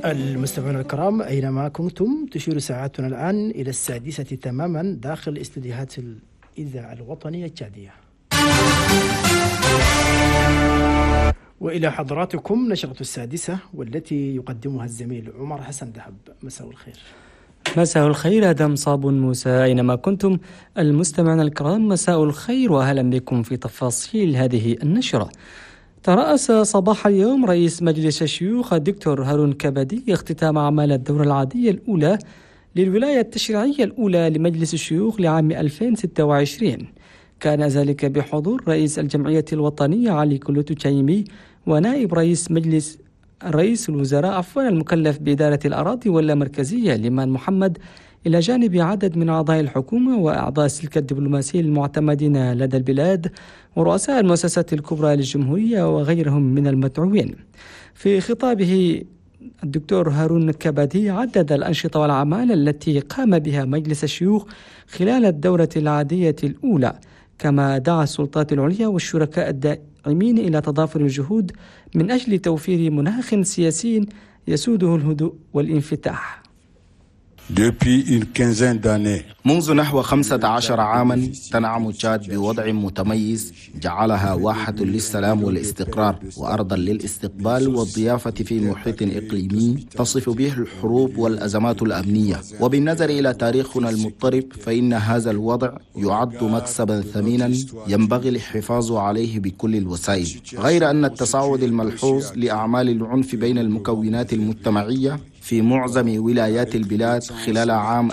المستمعون الكرام أينما كنتم، تشير ساعتنا الآن إلى 6:00 تماما داخل استديوهات الإذاعة الوطنية التشادية. وإلى حضراتكم نشرة 6 والتي يقدمها الزميل عمر حسن دهب. مساء الخير. مساء الخير آدم صاب موسى أينما كنتم المستمعون الكرام، مساء الخير وأهلا بكم في تفاصيل هذه النشرة. ترأس صباح اليوم رئيس مجلس الشيوخ الدكتور هارون كبدي اختتام أعمال الدورة العادية الأولى للولاية التشريعية الأولى لمجلس الشيوخ لعام 2026. كان ذلك بحضور رئيس الجمعية الوطنية علي كلوتو تشايمي ونائب رئيس الوزراء المكلف بإدارة الأراضي واللامركزية ليمان محمد، إلى جانب عدد من أعضاء الحكومة وأعضاء السلك الدبلوماسي المعتمدين لدى البلاد ورؤساء المؤسسات الكبرى للجمهورية وغيرهم من المدعوين. في خطابه الدكتور هارون كبدي عدد الأنشطة والأعمال التي قام بها مجلس الشيوخ خلال الدورة العادية الأولى، كما دعا السلطات العليا والشركاء الداعمين إلى تضافر الجهود من أجل توفير مناخ سياسي يسوده الهدوء والانفتاح. منذ نحو 15 عاما تنعم تشاد بوضع متميز جعلها واحة للسلام والاستقرار وأرضا للاستقبال والضيافة في محيط إقليمي تصف به الحروب والأزمات الأمنية. وبالنظر إلى تاريخنا المضطرب فإن هذا الوضع يعد مكسبا ثمينا ينبغي الحفاظ عليه بكل الوسائل، غير أن التصاعد الملحوظ لأعمال العنف بين المكونات المجتمعية في معظم ولايات البلاد خلال عام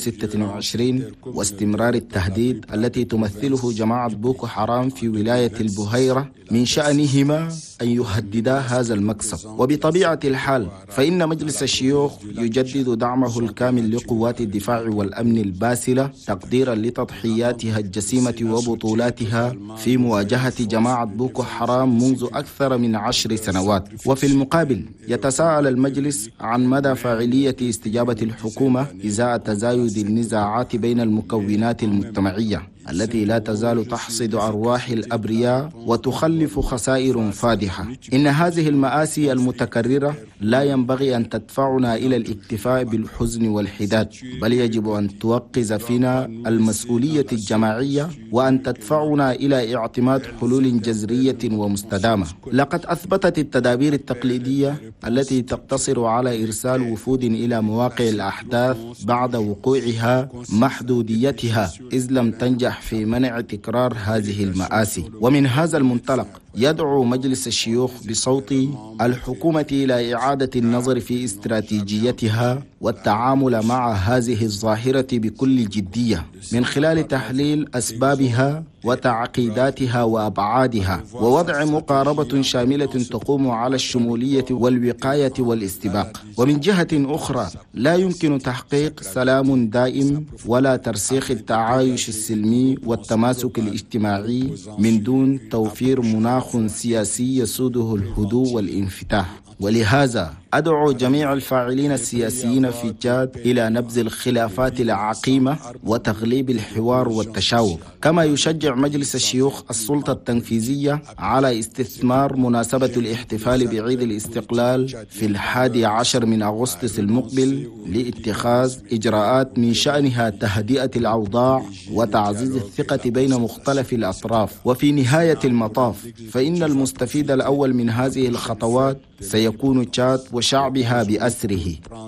2026 واستمرار التهديد التي تمثله جماعة بوكو حرام في ولاية البحيرة من شأنهما أن يهددا هذا المكسب. وبطبيعة الحال فإن مجلس الشيوخ يجدد دعمه الكامل لقوات الدفاع والأمن الباسلة تقديرا لتضحياتها الجسيمة وبطولاتها في مواجهة جماعة بوكو حرام منذ أكثر من 10 سنوات. وفي المقابل يتساءل المجلس عن مدى فاعلية استجابة الحكومة إزاء تزايد النزاعات بين المكونات المجتمعية التي لا تزال تحصد أرواح الأبرياء وتخلف خسائر فادحة. إن هذه المآسي المتكررة لا ينبغي أن تدفعنا إلى الاكتفاء بالحزن والحداد، بل يجب أن توقظ فينا المسؤولية الجماعية وأن تدفعنا إلى اعتماد حلول جذرية ومستدامة. لقد أثبتت التدابير التقليدية التي تقتصر على إرسال وفود إلى مواقع الأحداث بعد وقوعها محدوديتها، إذ لم تنجح في منع تكرار هذه المآسي. ومن هذا المنطلق يدعو مجلس الشيوخ بصوت الحكومة إلى إعادة النظر في استراتيجيتها والتعامل مع هذه الظاهرة بكل جدية من خلال تحليل أسبابها وتعقيداتها وأبعادها، ووضع مقاربة شاملة تقوم على الشمولية والوقاية والاستباق. ومن جهة أخرى لا يمكن تحقيق سلام دائم ولا ترسيخ التعايش السلمي والتماسك الاجتماعي من دون توفير مناخ سياسي يسوده الهدوء والانفتاح. ولهذا أدعو جميع الفاعلين السياسيين في تشاد إلى نبذ الخلافات العقيمة وتغليب الحوار والتشاور. كما يشجع مجلس الشيوخ السلطة التنفيذية على استثمار مناسبة الاحتفال بعيد الاستقلال في 11 من أغسطس المقبل لاتخاذ إجراءات من شأنها تهدئة الأوضاع وتعزيز الثقة بين مختلف الأطراف. وفي نهاية المطاف فإن المستفيد الأول من هذه الخطوات سيكون تشاد وشعبها بأسره.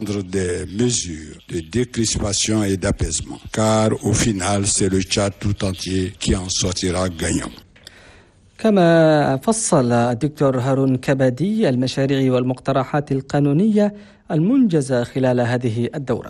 كما فصل الدكتور هارون كبدي المشاريع والمقترحات القانونية المنجزة خلال هذه الدورة.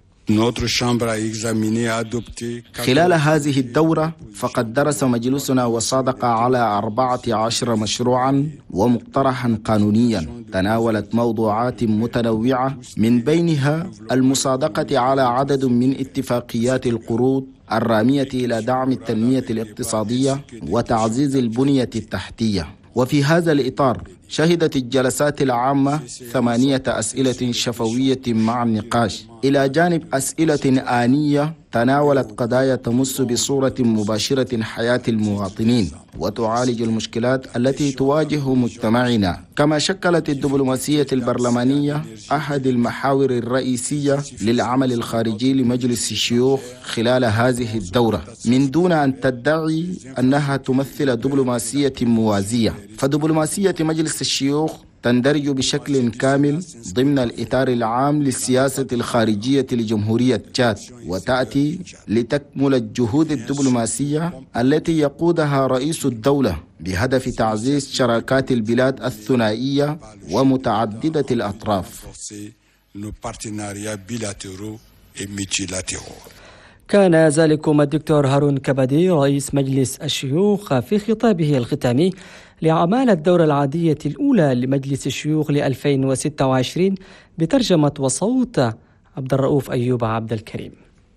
خلال هذه الدورة فقد درس مجلسنا وصادق على 14 مشروعا ومقترحا قانونيا تناولت موضوعات متنوعة، من بينها المصادقة على عدد من اتفاقيات القروض الرامية إلى دعم التنمية الاقتصادية وتعزيز البنية التحتية. وفي هذا الإطار شهدت الجلسات العامة 8 أسئلة شفوية مع النقاش، إلى جانب أسئلة آنية تناولت قضايا تمس بصورة مباشرة حياة المواطنين وتعالج المشكلات التي تواجه مجتمعنا. كما شكلت الدبلوماسية البرلمانية أحد المحاور الرئيسية للعمل الخارجي لمجلس الشيوخ خلال هذه الدورة، من دون أن تدعي أنها تمثل دبلوماسية موازية. فدبلوماسية مجلس الشيوخ تندرج بشكل كامل ضمن الإطار العام للسياسة الخارجية لجمهورية تشاد، وتأتي لتكمل الجهود الدبلوماسية التي يقودها رئيس الدولة بهدف تعزيز شراكات البلاد الثنائية ومتعددة الأطراف. كان ذلكم الدكتور هارون كبدي رئيس مجلس الشيوخ في خطابه الختامي لأعمال الدورة العادية الأولى لمجلس الشيوخ ل 2026 بترجمة وصوت عبد الرؤوف أيوب عبد الكريم.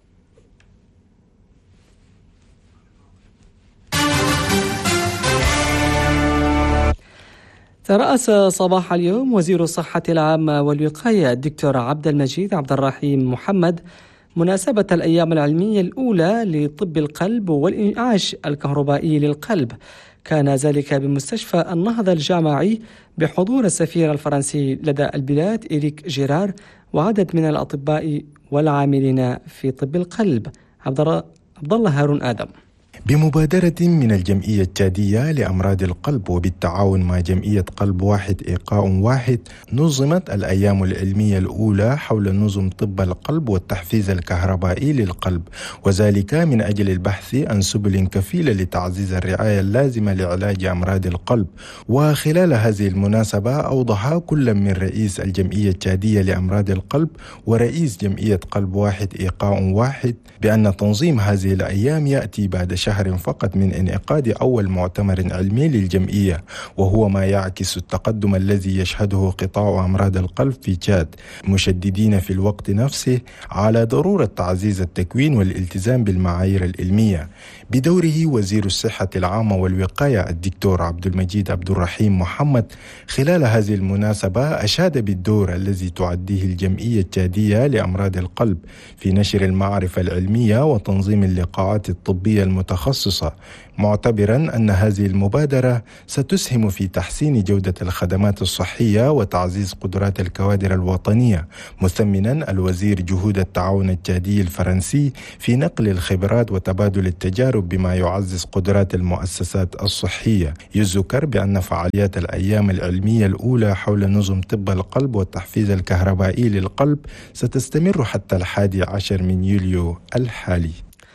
ترأس صباح اليوم وزير الصحة العامة والوقاية الدكتور عبد المجيد عبد الرحيم محمد مناسبة الأيام العلمية الأولى لطب القلب والإنعاش الكهربائي للقلب. كان ذلك بمستشفى النهضة الجامعي بحضور السفير الفرنسي لدى البلاد إريك جيرار وعدد من الأطباء والعاملين في طب القلب. عبد الله هارون آدم. بمبادرة من الجمعية التشادية لأمراض القلب وبالتعاون مع جمعية قلب واحد إيقاع واحد نظمت الأيام العلمية الأولى حول نظم طب القلب والتحفيز الكهربائي للقلب، وذلك من أجل البحث عن سبل كفيلة لتعزيز الرعاية اللازمة لعلاج أمراض القلب. وخلال هذه المناسبة أوضح كل من رئيس الجمعية التشادية لأمراض القلب ورئيس جمعية قلب واحد إيقاع واحد بأن تنظيم هذه الأيام يأتي بعد شهر فقط من انعقاد أول مؤتمر علمي للجمعية، وهو ما يعكس التقدم الذي يشهده قطاع أمراض القلب في تشاد، مشددين في الوقت نفسه على ضرورة تعزيز التكوين والالتزام بالمعايير العلمية. بدوره وزير الصحة العامة والوقاية الدكتور عبد المجيد عبد الرحيم محمد خلال هذه المناسبة أشاد بالدور الذي تعديه الجمعية التشادية لأمراض القلب في نشر المعرفة العلمية وتنظيم اللقاءات الطبية المتخصصة، معتبرا أن هذه المبادرة ستسهم في تحسين جودة الخدمات الصحية وتعزيز قدرات الكوادر الوطنية، مثمنا الوزير جهود التعاون التشادي الفرنسي في نقل الخبرات وتبادل التجارب بما يعزز قدرات المؤسسات الصحية. يذكر بأن فعاليات الأيام العلمية الأولى حول نظم طب القلب والتحفيز الكهربائي للقلب ستستمر حتى 11 من يوليو الحالي.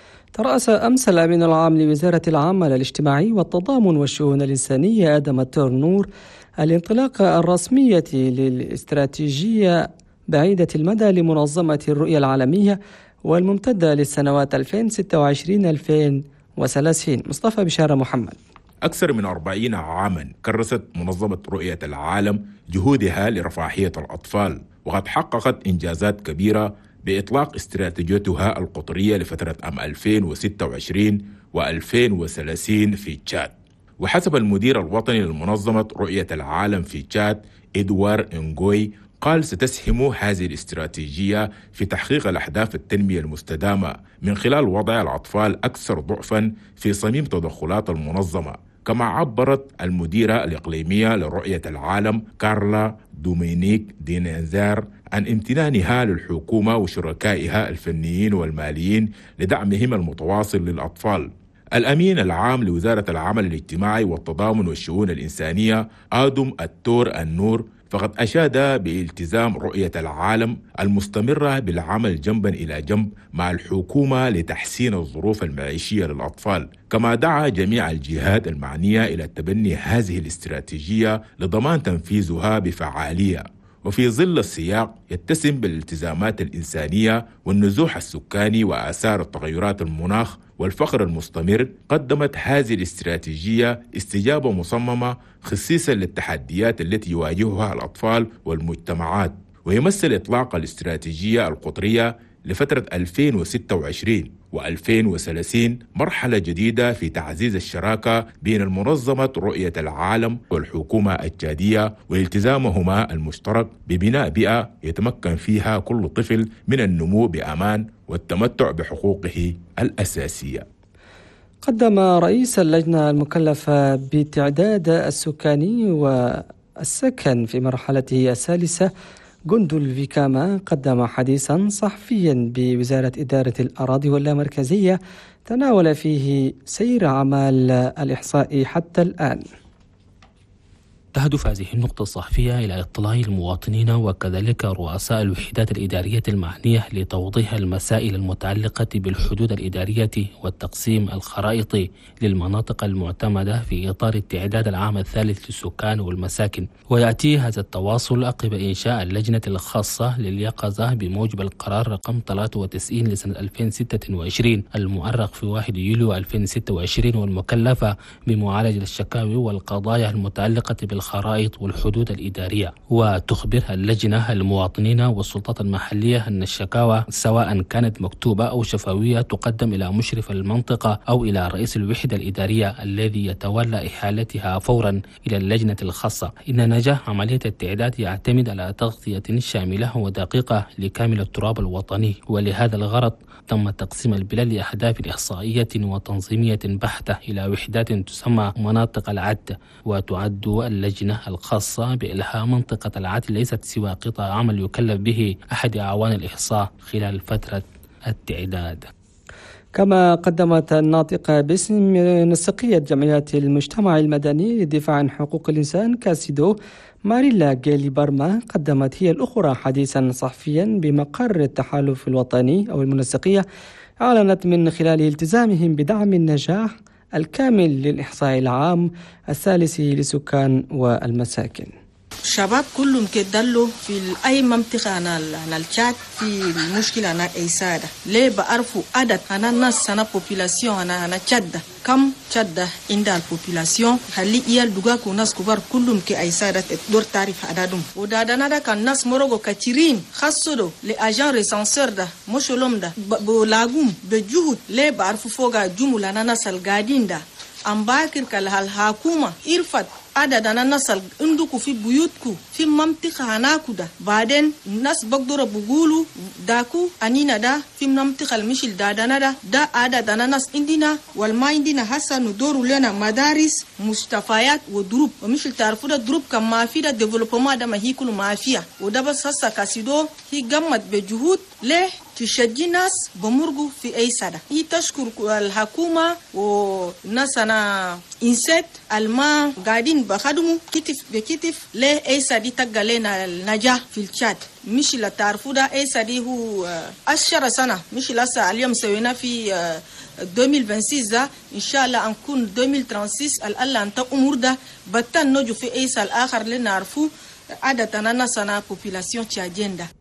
ترأس أمس الأمين العام لوزارة العمل الاجتماعي والتضامن والشؤون الإنسانية آدم التورنور الانطلاقة الرسمية للاستراتيجية بعيدة المدى لمنظمة الرؤية العالمية والممتدة للسنوات 2026-2030. مصطفى بشارة محمد. أكثر من 40 عاما كرست منظمة رؤية العالم جهودها لرفاهية الأطفال، وقد حققت إنجازات كبيرة بإطلاق استراتيجيتها القطرية لفترة عام 2026 و2030 في تشاد. وحسب المدير الوطني للمنظمة رؤية العالم في تشاد إدوار إنغوي قال ستسهم هذه الاستراتيجية في تحقيق الأهداف التنمية المستدامة من خلال وضع الأطفال أكثر ضعفا في صميم تدخلات المنظمة. كما عبرت المديرة الإقليمية لرؤية العالم كارلا دومينيك دينيزار عن امتنانها للحكومة وشركائها الفنيين والماليين لدعمهم المتواصل للأطفال. الأمين العام لوزارة العمل الاجتماعي والتضامن والشؤون الإنسانية آدم التور النور فقد أشاد بالتزام رؤية العالم المستمرة بالعمل جنبا إلى جنب مع الحكومة لتحسين الظروف المعيشية للأطفال. كما دعا جميع الجهات المعنية إلى تبني هذه الاستراتيجية لضمان تنفيذها بفعالية. وفي ظل السياق يتسم بالالتزامات الإنسانية والنزوح السكاني وآثار التغيرات المناخ والفقر المستمر، قدمت هذه الاستراتيجية استجابة مصممة خصيصا للتحديات التي يواجهها الأطفال والمجتمعات. ويمثل إطلاق الاستراتيجية القطرية لفترة 2026 و2030 مرحلة جديدة في تعزيز الشراكة بين المنظمة رؤية العالم والحكومة التشادية والتزامهما المشترك ببناء بيئة يتمكن فيها كل طفل من النمو بأمان والتمتع بحقوقه الأساسية. قدم رئيس اللجنة المكلفة بالتعداد السكاني والسكن في مرحلته الثالثة جندل فيكاما قدم حديثا صحفيا بوزارة إدارة الأراضي واللامركزية تناول فيه سير أعمال الإحصاء حتى الآن. تهدف هذه النقطة الصحفية إلى إطلاع المواطنين وكذلك رؤساء الوحدات الإدارية المعنية لتوضيح المسائل المتعلقة بالحدود الإدارية والتقسيم الخرائطي للمناطق المعتمدة في إطار التعداد العام الثالث للسكان والمساكن. ويأتي هذا التواصل عقب إنشاء اللجنة الخاصة لليقظة بموجب القرار رقم 93 لسنة 2026 المؤرخ في 1 يوليو 2026 والمكلفة بمعالجة الشكاوي والقضايا المتعلقة بالخرائط والحدود الإدارية. وتخبر اللجنة المواطنين والسلطات المحلية أن الشكاوى سواء كانت مكتوبة أو شفوية تقدم إلى مشرف المنطقة أو إلى رئيس الوحدة الإدارية الذي يتولى إحالتها فورا إلى اللجنة الخاصة. إن نجاح عملية التعداد يعتمد على تغطية شاملة ودقيقة لكامل التراب الوطني، ولهذا الغرض تم تقسيم البلاد لأهداف إحصائية وتنظيمية بحتة إلى وحدات تسمى مناطق العد. وتعد اللجنة الخاصة بإلها منطقة العد ليست سوى قطاع عمل يكلف به أحد أعوان الإحصاء خلال فترة التعداد. كما قدمت الناطقة باسم منسقية جمعيات المجتمع المدني للدفاع عن حقوق الإنسان كاسيدو ماريلا جيلي بارما، قدمت هي الأخرى حديثا صحفيا بمقر التحالف الوطني أو المنسقية، أعلنت من خلال التزامهم بدعم النجاح الكامل للإحصاء العام الثالث للسكان والمساكن. الشباب كلهم كدلوا في أي منطقة أنا الشات في المشكلة أنا إيسادة ليه بعرفوا عدد أنا الناس أنا population أنا تشادة كم تشادة عند البوبولاسيون هل يال دوغاك وناس كبار كلهم كإيسادة دور تعرف عددهم. ودادنا ده كان ناس مروجو كتيرين خاصة لأجان ريسانسور ده مش لهم ده بلاقوم بجهود ليه بعرفوا فوقا جملة أنا ناس القاعدين ده أم باكر كالحكومة إرفت عددنا الناس عندكم في بيوتكم في منطقة هناكو ده بعدين الناس بقدروا بقولوا داكو أنينا ده في منطقة المشل دادنا ده عددنا الناس عندنا والما عندنا هسا ندور لنا مدارس مستشفيات ودروب ومشل تعرفوا ده دروب كم ما في ده ديفلوبمنت ده ما هي كله ما فيها وده بس هسا كاسيدو هي قامت بجهود ليه تشجي ناس بمرقوا في أي سنة. هي تشكر الحكومة والناس أنا إنسات الما قاعدين بخدموا كتف بكتف ليه أي سنة تقلنا النجاح في الشات. مش لا تعرفوا ده أي سنة هو 10 سنة مش لسه اليوم سوينا في 2026 إن شاء الله نكون 2036 الألا أنت أمور ده بتن نجو في أي سنة الآخر لنعرفوا عددنا ناس أنا population تشادين ده.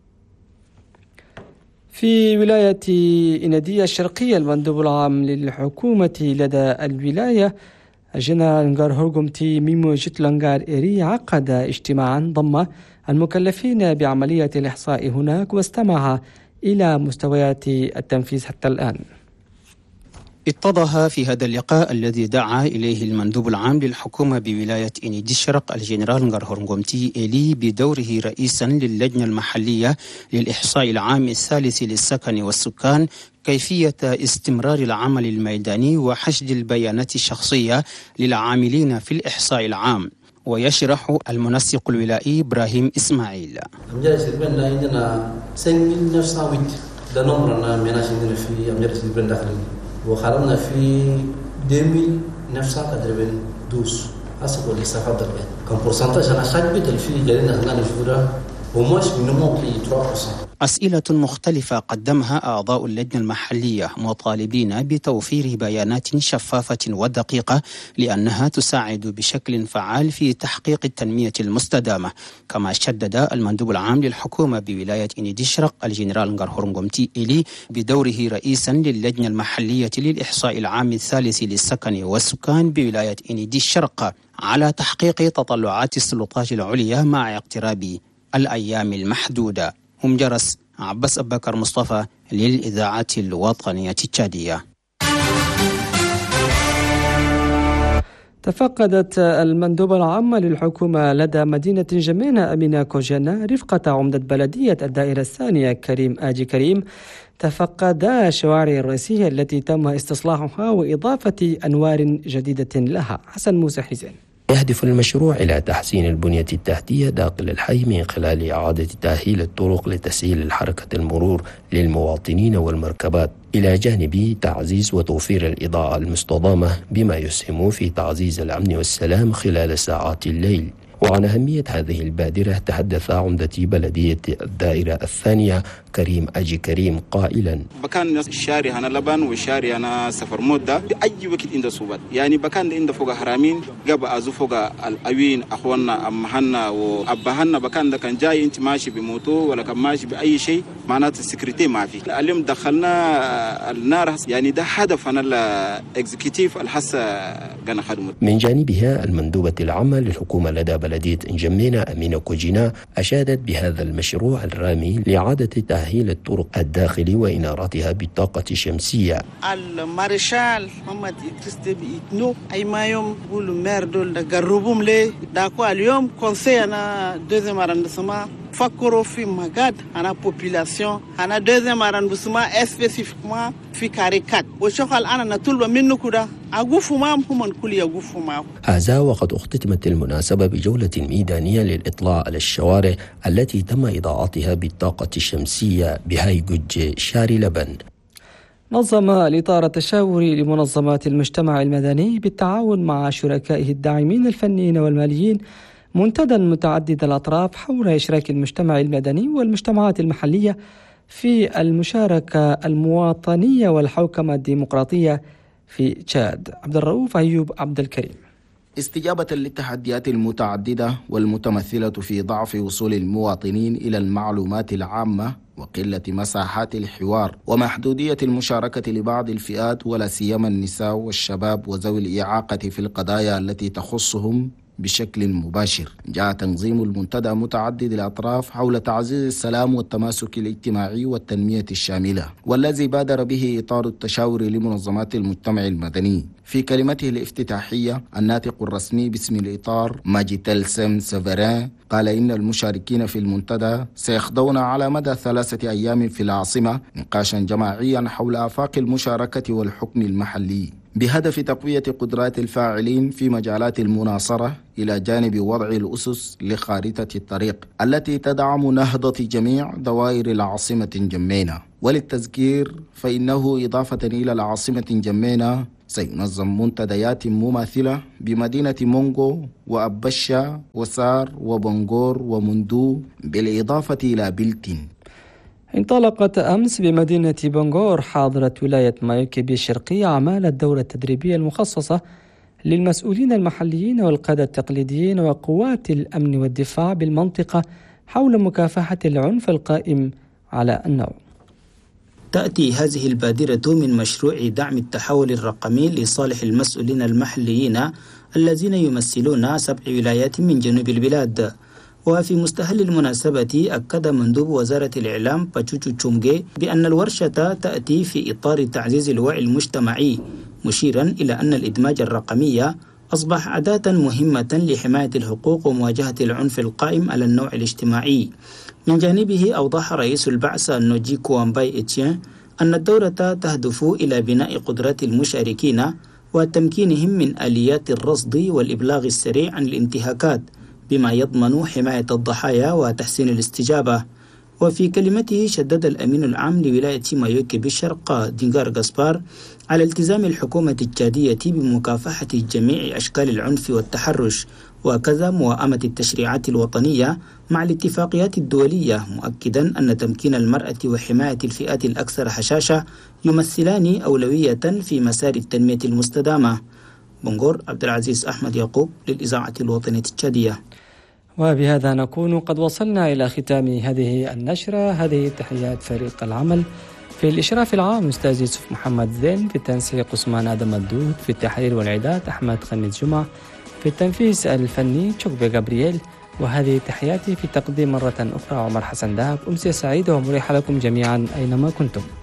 في ولاية إندية الشرقية المندوب العام للحكومة لدى الولاية جنرال نغار هورغومتي ميمو جتلانغار إيري عقد اجتماعا ضم المكلفين بعملية الإحصاء هناك واستمع إلى مستويات التنفيذ حتى الآن. اتضح في هذا اللقاء الذي دعا إليه المندوب العام للحكومة بولاية إندية الشرق الجنرال نغار هورغومتي إيلي بدوره رئيسا للجنة المحلية للإحصاء العام الثالث للسكن والسكان كيفية استمرار العمل الميداني وحشد البيانات الشخصية للعاملين في الإحصاء العام. ويشرح المنسق الولائي إبراهيم إسماعيل. وخرجنا في 2992 حسب الاستفادة الآن كم برسنتاج أنا خدت في جرينا هنا نشوفها ومش منهم كي 3%. أسئلة مختلفة قدمها أعضاء اللجنة المحلية مطالبين بتوفير بيانات شفافة ودقيقة لأنها تساعد بشكل فعال في تحقيق التنمية المستدامة. كما شدد المندوب العام للحكومة بولاية إندية الشرق الجنرال نغار هورغومتي إيلي بدوره رئيسا للجنة المحلية للإحصاء العام الثالث للسكن والسكان بولاية إندية الشرق على تحقيق تطلعات السلطات العليا مع اقتراب الأيام المحدودة. هم جرس عباس أبكر مصطفى للإذاعة الوطنية التشادية. تفقدت المندوبة العامة للحكومة لدى مدينة جمينة أمينة كوجانا رفقة عمدة بلدية الدائرة الثانية كريم آجي كريم تفقدا الشوارع الرئيسية التي تم استصلاحها وإضافة أنوار جديدة لها. حسن موسى حسين. يهدف المشروع إلى تحسين البنية التحتية داخل الحي من خلال إعادة تأهيل الطرق لتسهيل حركة المرور للمواطنين والمركبات، إلى جانب تعزيز وتوفير الإضاءة المستضامة بما يسهم في تعزيز الأمن والسلام خلال ساعات الليل. وعن أهمية هذه البادرة تحدث عمدة بلدية الدائرة الثانية كريم آجي كريم قائلا: بكان الشارع هنا لبن والشارع هنا سفر مدة بأي وقت عند صوبات، يعني بكان عند فوق حرامين قبل أزو فوق الأوين أخواننا أمهنا وأبهنا، بكان ده كان جاي أنت ماشي بموتو ولا كان ماشي بأي شيء معناته السكرتي ما في. اليوم دخلنا النار، يعني ده هدفنا الإكزيكتيف الحسا كان خدمه. من جانبها المندوبة العامة للحكومة لدى بلدية جمينة أمينة كوجينا أشادت بهذا المشروع الرامي لإعادة تأهيل الطرق الداخلي وإنارتها بالطاقة الشمسية. المارشال محمد إدريس بيتنو أي ما يوم بقولوا مير دول جربهم ليه داكو اليوم كونسي أنا دوزيام أراندسما فكروا في مجد أنا population أنا دوزيام أراندسما spécifiquement في كاريكات وشغل أنا نطلب منه كده أقوفوا معهم هم كل يقوفوا معهم. هذا وقد اختتمت المناسبة بجولة ميدانية للإطلاع على الشوارع التي تم إضاءتها بالطاقة الشمسية بهايجوج شاري لبن. نظم الإطار التشاوري لمنظمات المجتمع المدني بالتعاون مع شركائه الداعمين الفنيين والماليين منتدى متعدد الأطراف حول إشراك المجتمع المدني والمجتمعات المحلية في المشاركة المواطنية والحوكمة الديمقراطية في تشاد. عبد الرؤوف أيوب عبد الكريم. استجابة للتحديات المتعددة والمتمثلة في ضعف وصول المواطنين إلى المعلومات العامة وقلة مساحات الحوار ومحدودية المشاركة لبعض الفئات ولا سيما النساء والشباب وذوي الإعاقة في القضايا التي تخصهم بشكل مباشر، جاء تنظيم المنتدى متعدد الأطراف حول تعزيز السلام والتماسك الاجتماعي والتنمية الشاملة، والذي بادر به إطار التشاور لمنظمات المجتمع المدني. في كلمته الافتتاحية الناطق الرسمي باسم الإطار ماجيتيل سيم سيفرين قال إن المشاركين في المنتدى سيخضون على مدى 3 أيام في العاصمة نقاشا جماعيا حول آفاق المشاركة والحكم المحلي بهدف تقوية قدرات الفاعلين في مجالات المناصرة إلى جانب وضع الأسس لخارطة الطريق التي تدعم نهضة جميع دوائر العاصمة جمينة. وللتذكير فإنه إضافة إلى العاصمة جمينة سينظم منتديات مماثلة بمدينة مونغو وأبشا وسار وبنغور ومندو بالإضافة إلى بلتين. انطلقت أمس بمدينة بنغور حاضرة ولاية مايوكي الشرقية أعمال الدورة التدريبية المخصصة للمسؤولين المحليين والقادة التقليديين وقوات الأمن والدفاع بالمنطقة حول مكافحة العنف القائم على النوع. تأتي هذه البادرة من مشروع دعم التحول الرقمي لصالح المسؤولين المحليين الذين يمثلون 7 ولايات من جنوب البلاد. وفي مستهل المناسبة أكد مندوب وزارة الإعلام باتشوتشو تشونغي بأن الورشة تأتي في إطار تعزيز الوعي المجتمعي، مشيرا إلى أن الإدماج الرقمي أصبح أداة مهمة لحماية الحقوق ومواجهة العنف القائم على النوع الاجتماعي. من جانبه أوضح رئيس البعثة نوجي كوامباي إتشين أن الدورة تهدف إلى بناء قدرات المشاركين وتمكينهم من آليات الرصد والإبلاغ السريع عن الانتهاكات بما يضمن حماية الضحايا وتحسين الاستجابة. وفي كلمته شدد الأمين العام لولاية مايوكي بالشرق دينغار غاسبار على التزام الحكومة التشادية بمكافحة جميع أشكال العنف والتحرش وكذا موائمة التشريعات الوطنية مع الاتفاقيات الدولية، مؤكدا أن تمكين المرأة وحماية الفئات الأكثر هشاشة يمثلان أولوية في مسار التنمية المستدامة. بنغور عبد العزيز أحمد يعقوب للإذاعة الوطنية التشادية. وبهذا نكون قد وصلنا إلى ختام هذه النشرة. هذه تحيات فريق العمل في الإشراف العام أستاذ يوسف محمد زين، في التنسيق عثمان آدم الدود، في التحرير والإعداد أحمد خميس جمعة، في التنفيذ الفني تشوكبي جابرييل، وهذه تحياتي في تقديم مرة أخرى عمر حسن دهب. أمسية سعيدة ومريحة لكم جميعا أينما كنتم.